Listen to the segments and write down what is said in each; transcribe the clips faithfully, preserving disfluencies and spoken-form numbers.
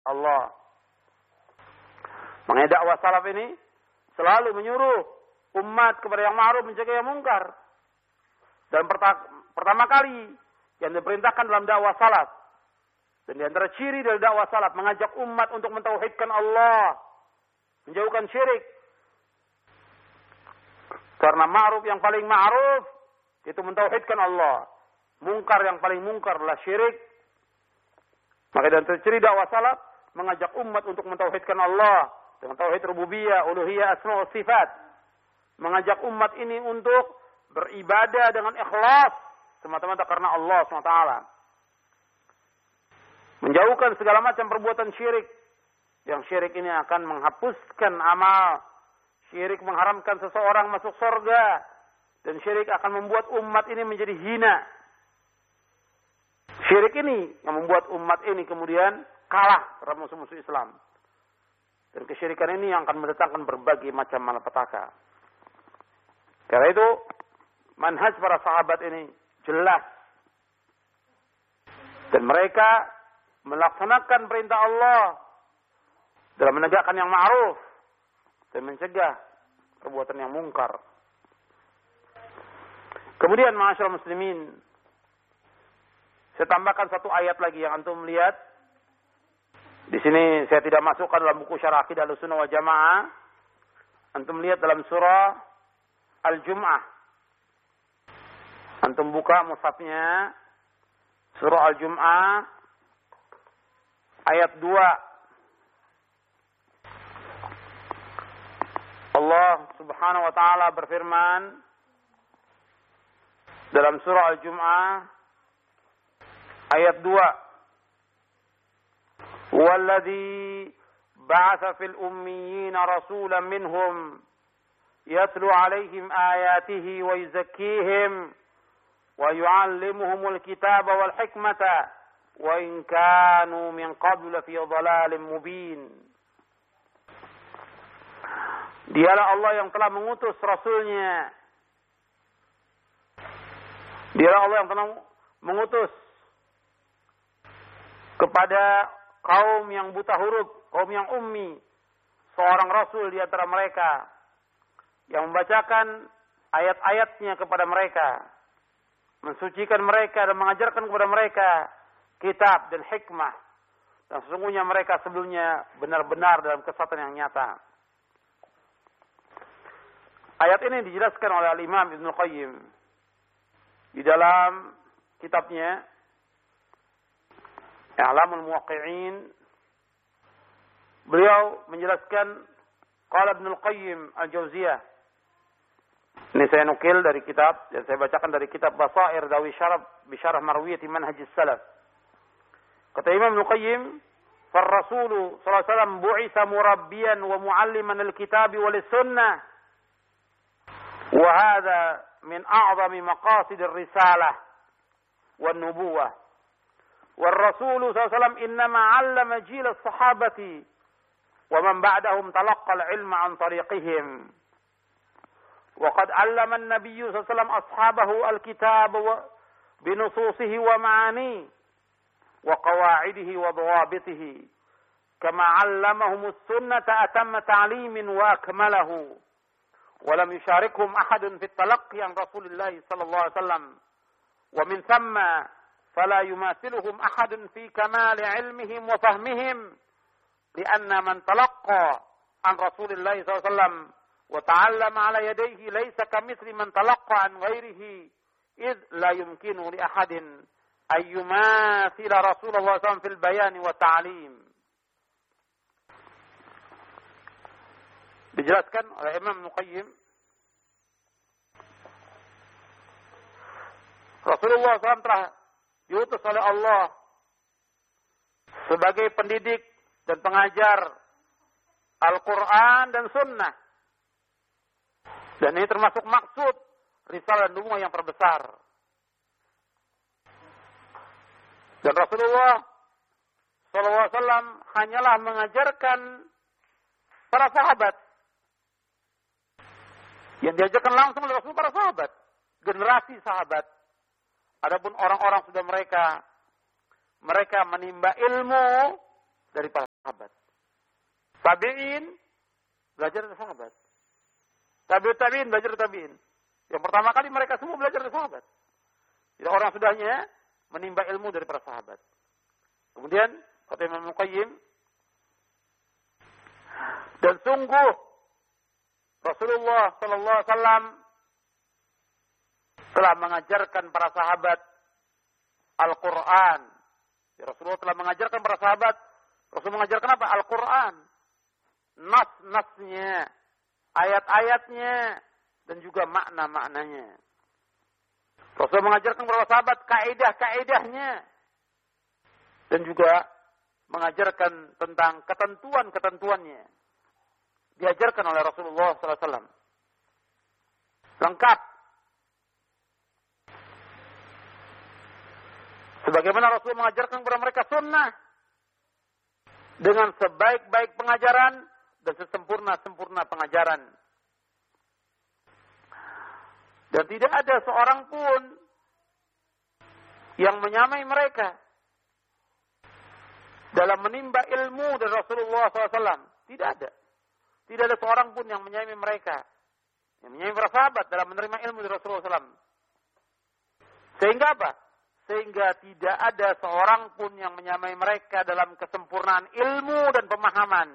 Allah. Makanya dakwah salaf ini selalu menyuruh umat kepada yang ma'ruf, mencegah yang mungkar. Dan pertama kali yang diperintahkan dalam dakwah salaf, dan di antara ciri dari dakwah salaf, mengajak umat untuk mentauhidkan Allah, menjauhkan syirik. Karena ma'ruf yang paling ma'ruf itu mentauhidkan Allah. Mungkar yang paling mungkar adalah syirik. Maka di antara ciri dakwah salaf, mengajak umat untuk mentauhidkan Allah dengan tauhid rububiyah, uluhiyah, asma wa sifat. Mengajak umat ini untuk beribadah dengan ikhlas semata-mata karena Allah subhanahu wa taala. Menjauhkan segala macam perbuatan syirik. Yang syirik ini akan menghapuskan amal. Syirik mengharamkan seseorang masuk surga. Dan syirik akan membuat umat ini menjadi hina. Syirik ini yang membuat umat ini kemudian kalah terhadap musuh-musuh Islam. Dan kesyirikan ini yang akan mendatangkan berbagai macam malapetaka. Karena itu, manhaj para sahabat ini jelas. Dan mereka melaksanakan perintah Allah dalam menegakkan yang ma'ruf dan mencegah perbuatan yang mungkar. Kemudian, ma'asyiral muslimin, saya tambahkan satu ayat lagi yang antum lihat. Di sini saya tidak masukkan dalam buku Syarah Aqidah Ahlussunnah wal Jamaah. Antum lihat dalam surah Al-Jum'ah. Antum buka mushafnya, surah Al-Jum'ah ayat dua. Allah Subhanahu wa taala berfirman dalam surah Al-Jum'ah ayat dua. Walladzi ba'atsa fil ummiyina rasulan minhum yatlu 'alaihim ayatihi wa yuzakkihim wa yu'allimuhumul kitaba wal hikmata wa in kanu min qablu fi dhalalin mubin. Dialah Allah yang telah mengutus rasulnya. Dialah Allah yang telah mengutus kepada kaum yang buta huruf, kaum yang ummi, seorang rasul di antara mereka yang membacakan ayat-ayatnya kepada mereka, mensucikan mereka dan mengajarkan kepada mereka kitab dan hikmah. Dan sesungguhnya mereka sebelumnya benar-benar dalam kesesatan yang nyata. Ayat ini dijelaskan oleh Al-Imam Ibnu Qayyim di dalam kitabnya I'lamul Muwaqqi'in. Beliau menjelaskan qala Ibnu Qayyim Al-Jauziyah. Ini saya nukil dari kitab dan saya bacakan dari kitab Basair Dawi Syarab bi Syarah Marwiyati Manhajis Salaf. Kata Imam Ibnu Qayyim, "Far-Rasul sallallahu alaihi wasallam bu'itsa murabbiyan wa mu'alliman al-kitab wal sunnah. Wa hadha min a'zami maqasid ar-risalah wan nubuwah. والرسول صلى الله عليه وسلم إنما علم جيل الصحابة ومن بعدهم تلقى العلم عن طريقهم وقد علم النبي صلى الله عليه وسلم أصحابه الكتاب بنصوصه ومعانيه وقواعده وضوابطه كما علمهم السنة أتم تعليم وأكمله ولم يشاركهم أحد في التلقي عن رسول الله صلى الله عليه وسلم ومن ثم فلا يماثلهم أحد في كمال علمهم وفهمهم لأن من تلقى عن رسول الله صلى الله عليه وسلم وتعلم على يديه ليس كمثل من تلقى عن غيره إذ لا يمكن لأحد أن يماثل رسول الله صلى الله عليه وسلم في البيان والتعليم. Dijelaskan oleh Imam Ibnu Qayyim, Rasulullah shallallahu alaihi wasallam telah diutus oleh Allah sebagai pendidik dan pengajar Al-Quran dan Sunnah. Dan ini termasuk maksud risalah dan nubuwah yang terbesar. Dan Rasulullah shallallahu alaihi wasallam hanyalah mengajarkan para sahabat. Yang diajarkan langsung oleh Rasul para sahabat, generasi sahabat. Adapun orang-orang sudah mereka mereka menimba ilmu dari para sahabat. Tabi'in belajar dari sahabat. Tabi'ut tabi'in belajar dari tabi'in. Yang pertama kali mereka semua belajar dari sahabat. Tidak orang sudahnya menimba ilmu dari para sahabat. Kemudian kata Imam Al-Qayyim, dan sungguh Rasulullah sallallahu alaihi wasallam telah mengajarkan para sahabat Al-Quran. Ya, Rasulullah telah mengajarkan para sahabat. Rasul mengajarkan apa? Al-Quran. Nas-nasnya, ayat-ayatnya, dan juga makna-maknanya. Rasul mengajarkan para sahabat kaidah-kaidahnya, dan juga mengajarkan tentang ketentuan-ketentuannya. Diajarkan oleh Rasulullah sallallahu alaihi wasallam. Lengkap. Sebagaimana Rasul mengajarkan kepada mereka sunnah dengan sebaik-baik pengajaran dan sesempurna-sempurna pengajaran. Dan tidak ada seorang pun yang menyamai mereka dalam menimba ilmu dari Rasulullah sallallahu alaihi wasallam. Tidak ada. Tidak ada seorang pun yang menyamai mereka, yang menyamai para sahabat dalam menerima ilmu dari Rasulullah sallallahu alaihi wasallam. Sehingga apa? Sehingga tidak ada seorang pun yang menyamai mereka dalam kesempurnaan ilmu dan pemahaman.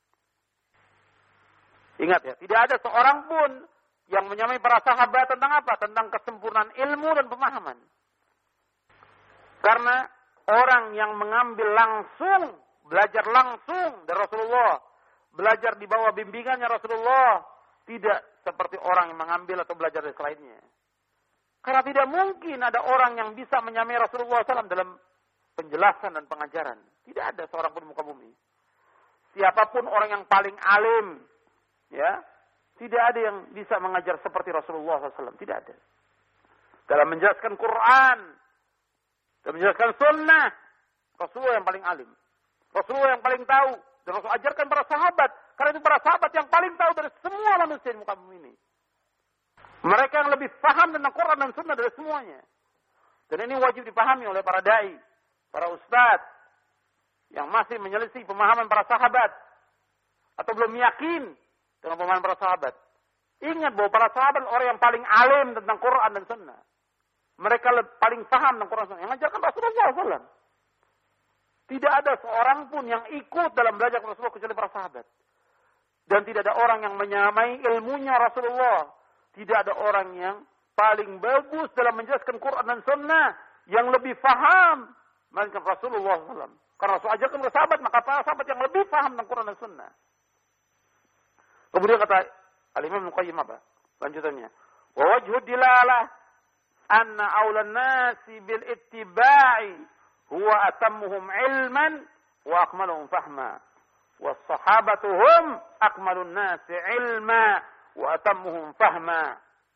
Ingat ya, tidak ada seorang pun yang menyamai para sahabat tentang apa? Tentang kesempurnaan ilmu dan pemahaman. Karena orang yang mengambil langsung, belajar langsung dari Rasulullah, belajar di bawah bimbingannya Rasulullah, tidak seperti orang yang mengambil atau belajar dari selainnya. Karena tidak mungkin ada orang yang bisa menyamai Rasulullah sallallahu alaihi wasallam dalam penjelasan dan pengajaran. Tidak ada seorang pun di muka bumi. Siapapun orang yang paling alim, ya, tidak ada yang bisa mengajar seperti Rasulullah sallallahu alaihi wasallam. Tidak ada. Dalam menjelaskan Quran, dalam menjelaskan sunnah, Rasulullah yang paling alim. Rasulullah yang paling tahu. Dan Rasul ajarkan para sahabat. Karena itu para sahabat yang paling tahu dari semua manusia di muka bumi ini. Mereka yang lebih paham tentang Quran dan sunnah dari semuanya. Dan ini wajib dipahami oleh para dai, para ustadz, yang masih menyelisih pemahaman para sahabat. Atau belum yakin dengan pemahaman para sahabat. Ingat bahwa para sahabat orang yang paling alim tentang Quran dan sunnah. Mereka paling paham tentang Quran dan sunnah. Yang mengajarkan Rasulullah sallallahu alaihi wasallam. Tidak ada seorang pun yang ikut dalam belajar Rasulullah kecuali para sahabat. Dan tidak ada orang yang menyamai ilmunya Rasulullah. Tidak ada orang yang paling bagus dalam menjelaskan Quran dan sunnah. Yang lebih faham. Melainkan Rasulullah sallallahu alaihi wasallam. Karena Rasul ajarkan kepada sahabat, maka para sahabat yang lebih faham tentang Quran dan sunnah. Kemudian kata Al-Imam Al-Qayyim apa? Lanjutannya. Wa wajhu dilalah anna awlan nasi bil ittiba'i huwa atammuhum ilman wa akmaluhum fahma. Was sahabatu hum akmalun nasi ilma wa atammuhum fahma.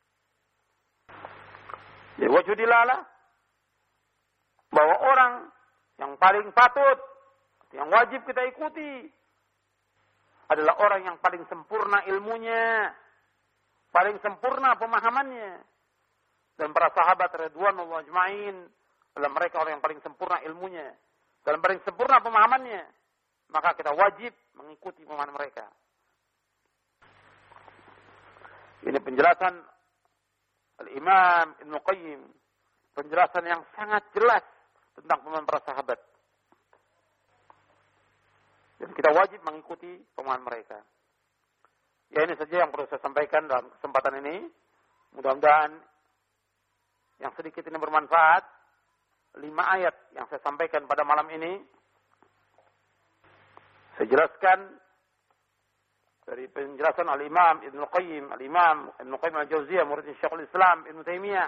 Jadi wajhu dilalah bahwa orang yang paling patut, yang wajib kita ikuti adalah orang yang paling sempurna ilmunya, paling sempurna pemahamannya. Dan para sahabat radhiyallahu ajma'in adalah mereka orang yang paling sempurna ilmunya, dan paling sempurna pemahamannya. Maka kita wajib mengikuti pemahaman mereka. Ini penjelasan Al-Imam Ibnu Qayyim, penjelasan yang sangat jelas tentang pemahaman para sahabat. Dan kita wajib mengikuti pemahaman mereka. Ya, ini saja yang perlu saya sampaikan dalam kesempatan ini. Mudah-mudahan yang sedikit ini bermanfaat. Lima ayat yang saya sampaikan pada malam ini, saya jelaskan dari penjelasan Al-Imam Ibnu Qayyim, Al-Imam Ibnu Qayyim Al-Jauziyah, murid Syekhul Islam Ibnu Taimiyah,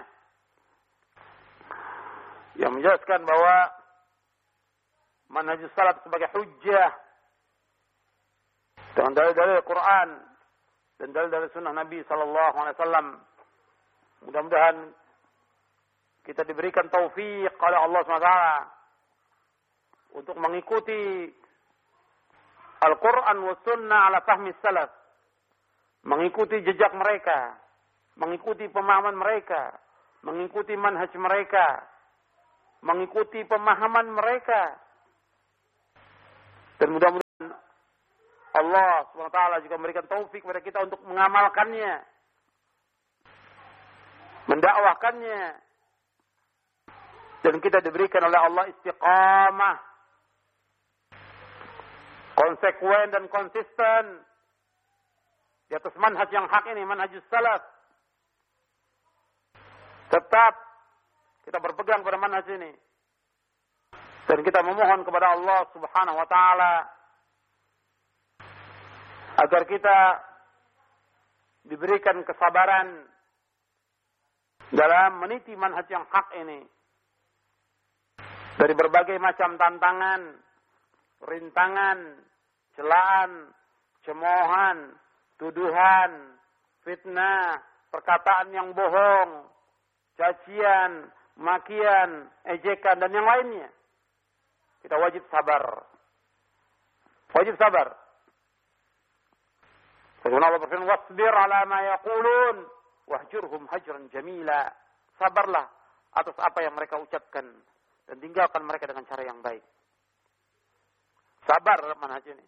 yang menjelaskan bahwa manhajus salaf sebagai hujjah dengan dalil-dalil Quran dan dalil-dalil sunnah Nabi sallallahu alaihi wasallam. Mudah-mudahan kita diberikan taufik oleh Allah subhanahu wa taala untuk mengikuti Al-Quran wa sunnah ala fahmi salaf, mengikuti jejak mereka, mengikuti pemahaman mereka, mengikuti manhaj mereka, mengikuti pemahaman mereka, Dan mudah-mudahan Allah subhanahu wa taala juga memberikan taufik kepada kita untuk mengamalkannya, mendakwahkannya, dan kita diberikan oleh Allah istiqamah, konsekuen dan konsisten di atas manhaj yang hak ini, manhajus salaf. Tetap kita berpegang pada manhaj ini. Dan kita memohon kepada Allah subhanahu wa ta'ala agar kita diberikan kesabaran dalam meniti manhaj yang hak ini. Dari berbagai macam tantangan, rintangan, celaan, cemoohan, tuduhan, fitnah, perkataan yang bohong, cacian, makian, ejekan, dan yang lainnya. Kita wajib sabar. Wajib sabar. Sebagaimana Allah berfirman, "Wasbir 'ala ma yaqulun wahjurhum hajran jamila." Sabarlah atas apa yang mereka ucapkan dan tinggalkan mereka dengan cara yang baik. Sabar dalam manhaj ini.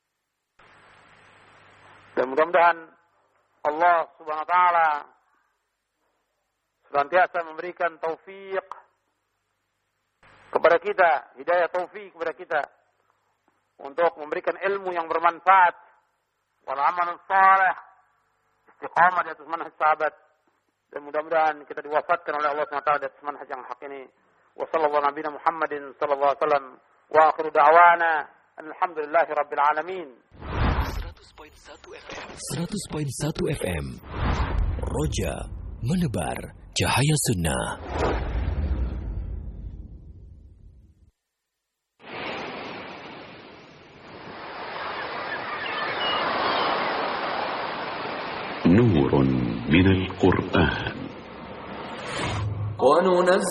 Dan mudah-mudahan Allah Subhanahu wa taala senantiasa memberikan taufik kepada kita, hidayah taufik kepada kita untuk memberikan ilmu yang bermanfaat, wal amal salih, istiqamah di atas manhaj sahabat, dan mudah-mudahan kita diwafatkan oleh Allah Subhanahu wa taala di atas manhaj yang hak ini. Wa sallallahu nabiyana Muhammadin sallallahu alaihi wasallam wa akhiru da'wana alhamdulillahi rabbil alamin. seratus koma satu F M Roja menebar cahaya sunnah. نور من القرآن